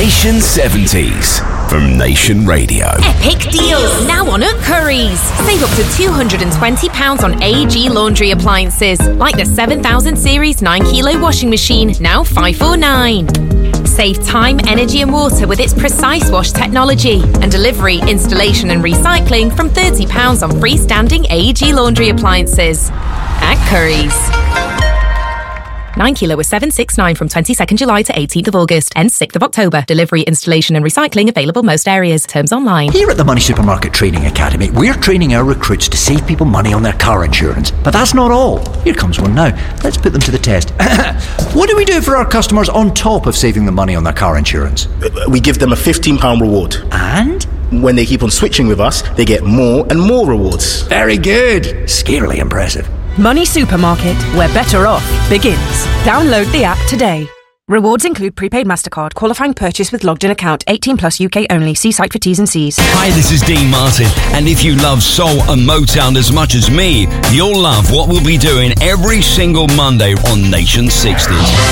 Nation 70s from Nation Radio. Epic deals now on at Currys. Save up to £220 on AEG laundry appliances, like the 7000 series 9 kilo washing machine, now £549. Save time, energy and water with its Precise Wash technology, and delivery, installation and recycling from £30 on freestanding AEG laundry appliances. At Currys. 9 kilo was $769 from 22nd July to 18th of August. Ends 6th of October. Delivery, installation and recycling available most areas. Terms online. Here at the Money Supermarket Training Academy, we're training our recruits to save people money on their car insurance. But that's not all. Here comes one now. Let's put them to the test. What do we do for our customers on top of saving them money on their car insurance? We give them a £15 reward. And? When they keep on switching with us, they get more and more rewards. Very good. Scarily impressive. Money Supermarket, where better off begins. Download the app today. Rewards include prepaid MasterCard, qualifying purchase with logged in account, 18 plus UK only. See site for T's and C's. Hi, this is Dean Martin, and if you love soul and Motown as much as me, you'll love what we'll be doing every single Monday on Nation 60s.